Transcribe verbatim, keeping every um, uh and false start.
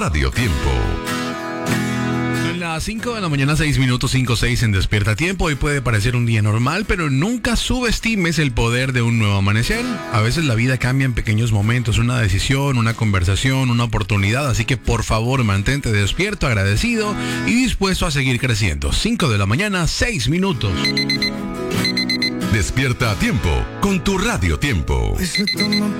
Radio Tiempo. Son las cinco de la mañana, seis minutos, cinco seis en Despierta Tiempo. Hoy puede parecer un día normal, pero nunca subestimes el poder de un nuevo amanecer. A veces la vida cambia en pequeños momentos, una decisión, una conversación, una oportunidad. Así que por favor mantente despierto, agradecido y dispuesto a seguir creciendo. cinco de la mañana, seis minutos. Despierta a tiempo con tu Radio Tiempo. Hoy se toma